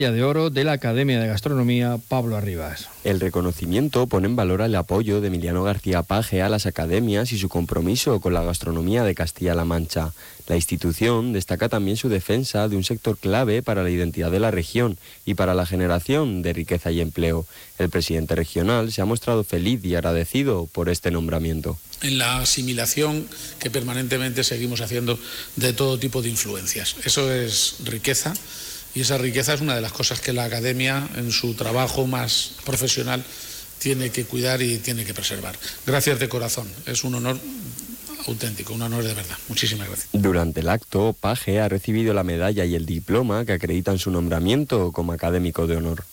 de oro de la Academia de Gastronomía Pablo Arribas. El reconocimiento pone en valor el apoyo de Emiliano García Paje a las academias y su compromiso con la gastronomía de Castilla-La Mancha. La institución destaca también su defensa de un sector clave para la identidad de la región y para la generación de riqueza y empleo. El presidente regional se ha mostrado feliz y agradecido por este nombramiento. En la asimilación que permanentemente seguimos haciendo de todo tipo de influencias. Eso es riqueza. Y esa riqueza es una de las cosas que la academia, en su trabajo más profesional, tiene que cuidar y tiene que preservar. Gracias de corazón, es un honor auténtico, un honor de verdad. Muchísimas gracias. Durante el acto, Paje ha recibido la medalla y el diploma que acreditan su nombramiento como académico de honor.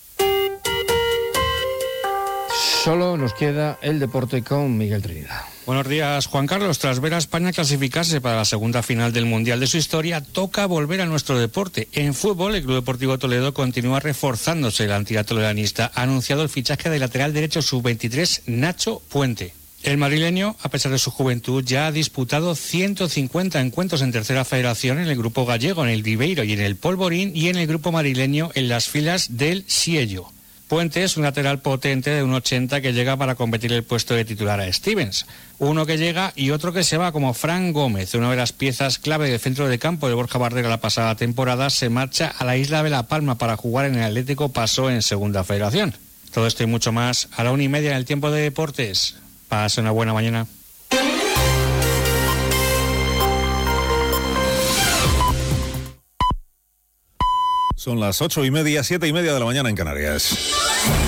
Solo nos queda el deporte con Miguel Trinidad. Buenos días, Juan Carlos. Tras ver a España clasificarse para la segunda final del Mundial de su historia, toca volver a nuestro deporte. En fútbol, el Club Deportivo Toledo continúa reforzándose. El entidad toledanista ha anunciado el fichaje del lateral derecho sub-23 Nacho Puente. El madrileño, a pesar de su juventud, ya ha disputado 150 encuentros en tercera federación en el grupo gallego, en el Ribeiro y en el Polvorín, y en el grupo madrileño en las filas del Siello. Puente es un lateral potente de 1,80 que llega para competir el puesto de titular a Stevens. Uno que llega y otro que se va, como Fran Gómez, una de las piezas clave del centro de campo de Borja Bardera la pasada temporada, se marcha a la isla de La Palma para jugar en el Atlético Paso en segunda federación. Todo esto y mucho más a la 1:30 en el tiempo de deportes. Pase una buena mañana. Son las 8:30, 7:30 de la mañana en Canarias.